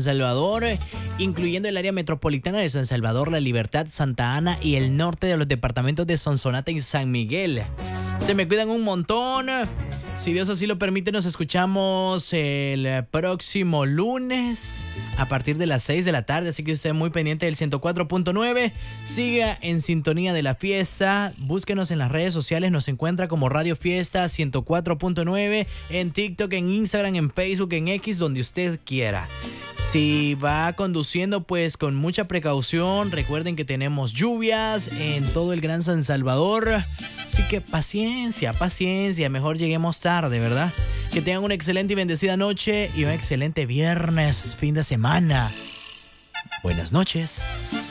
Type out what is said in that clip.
Salvador, incluyendo el área metropolitana de San Salvador, La Libertad, Santa Ana y el norte de los departamentos de Sonsonate y San Miguel. Se me cuidan un montón. Si Dios así lo permite, nos escuchamos el próximo lunes a partir de las 6 de la tarde. Así que usted muy pendiente del 104.9. Siga en sintonía de la fiesta. Búsquenos en las redes sociales. Nos encuentra como Radio Fiesta 104.9 en TikTok, en Instagram, en Facebook, en X, donde usted quiera. Si va conduciendo, pues con mucha precaución. Recuerden que tenemos lluvias en todo el Gran San Salvador. Así que paciencia. Mejor lleguemos tarde, ¿verdad? Que tengan una excelente y bendecida noche y un excelente viernes, fin de semana. Buenas noches.